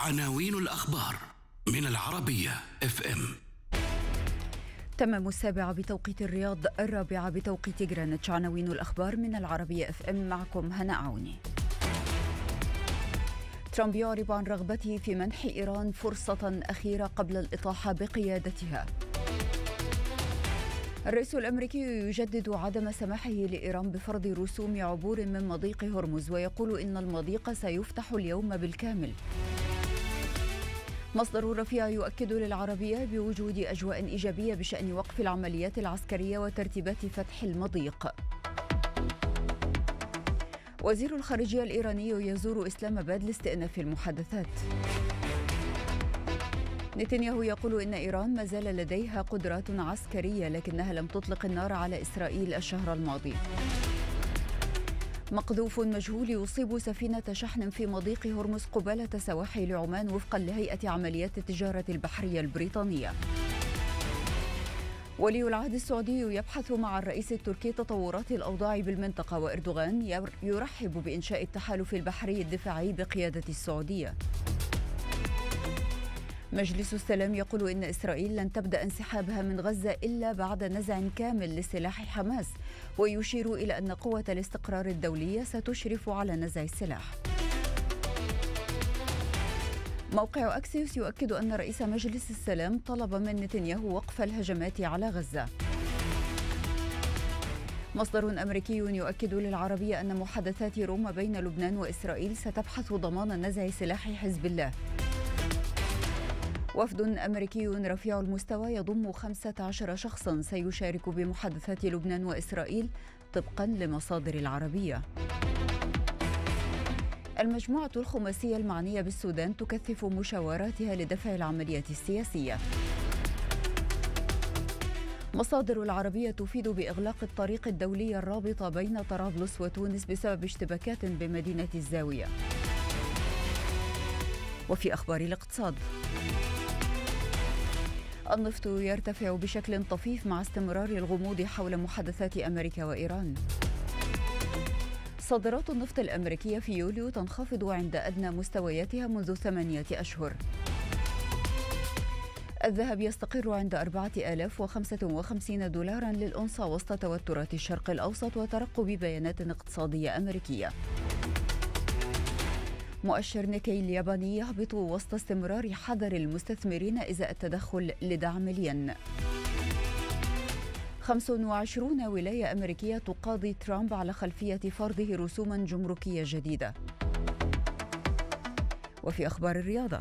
عناوين الأخبار من العربية FM. تمام 7 بتوقيت الرياض، 4 بتوقيت جرينتش. عناوين الأخبار من العربية FM، معكم هناء عوني. ترامب يعرب عن رغبته في منح إيران فرصة أخيرة قبل الإطاحة بقيادتها. الرئيس الأمريكي يجدد عدم سماحه لإيران بفرض رسوم عبور من مضيق هرمز، ويقول إن المضيق سيفتح اليوم بالكامل. مصدر رفيع يؤكد للعربية بوجود أجواء إيجابية بشأن وقف العمليات العسكرية وترتيبات فتح المضيق. وزير الخارجية الإيراني يزور إسلام آباد لاستئناف المحادثات. نتنياهو يقول إن إيران ما زال لديها قدرات عسكرية لكنها لم تطلق النار على إسرائيل الشهر الماضي. مقذوف مجهول يصيب سفينة شحن في مضيق هرمز قبالة سواحل عمان وفقا لهيئة عمليات التجارة البحرية البريطانية. ولي العهد السعودي يبحث مع الرئيس التركي تطورات الأوضاع بالمنطقة، وإردوغان يرحب بإنشاء التحالف البحري الدفاعي بقيادة السعودية. مجلس السلام يقول إن إسرائيل لن تبدأ انسحابها من غزة إلا بعد نزع كامل لسلاح حماس، ويشير إلى أن قوة الاستقرار الدولية ستشرف على نزع السلاح. موقع أكسيوس يؤكد أن رئيس مجلس السلام طلب من نتنياهو وقف الهجمات على غزة. مصدر أمريكي يؤكد للعربية أن محادثات روما بين لبنان وإسرائيل ستبحث ضمان نزع سلاح حزب الله. وفد أمريكي رفيع المستوى يضم 15 شخصا سيشارك بمحادثات لبنان وإسرائيل طبقا لمصادر العربية. المجموعة الخماسية المعنية بالسودان تكثف مشاوراتها لدفع العمليات السياسية. مصادر العربية تفيد بإغلاق الطريق الدولي الرابط بين طرابلس وتونس بسبب اشتباكات بمدينة الزاوية. وفي أخبار الاقتصاد، النفط يرتفع بشكل طفيف مع استمرار الغموض حول محادثات أمريكا وإيران. صادرات النفط الأمريكية في يوليو تنخفض عند أدنى مستوياتها منذ 8 أشهر. الذهب يستقر عند 4055 دولارا للأونصة وسط توترات الشرق الأوسط وترقب بيانات اقتصادية أمريكية. مؤشر نيكي الياباني يهبط وسط استمرار حذر المستثمرين إزاء التدخل لدعم الين. 25 ولاية أمريكية تقاضي ترامب على خلفية فرضه رسوما جمركية جديدة. وفي أخبار الرياضة،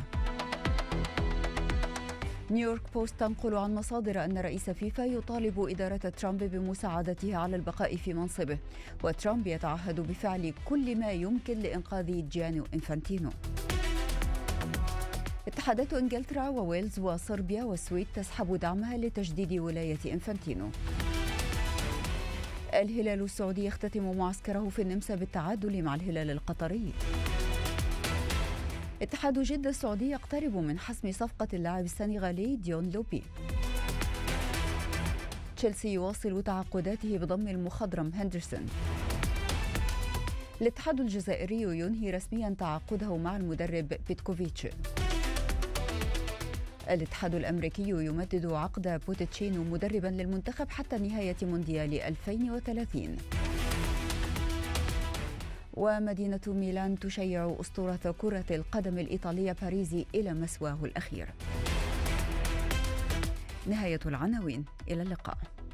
نيويورك بوست تنقل عن مصادر أن رئيس فيفا يطالب إدارة ترامب بمساعدته على البقاء في منصبه، وترامب يتعهد بفعل كل ما يمكن لإنقاذ جياني إنفانتينو. اتحادات إنجلترا وويلز وصربيا والسويد تسحب دعمها لتجديد ولاية إنفانتينو. الهلال السعودي يختتم معسكره في النمسا بالتعادل مع الهلال القطري. اتحاد جدة السعودي يقترب من حسم صفقة اللاعب السنغالي ديون لوبي. تشيلسي يواصل تعاقداته بضم المخضرم هندرسون. الاتحاد الجزائري ينهي رسميا تعاقده مع المدرب بيتكوفيتش. الاتحاد الأمريكي يمدد عقد بوتشينو مدربا للمنتخب حتى نهاية مونديال 2030. ومدينة ميلان تشيع أسطورة كرة القدم الإيطالية باريزي إلى مسواه الأخير. نهاية العناوين، إلى اللقاء.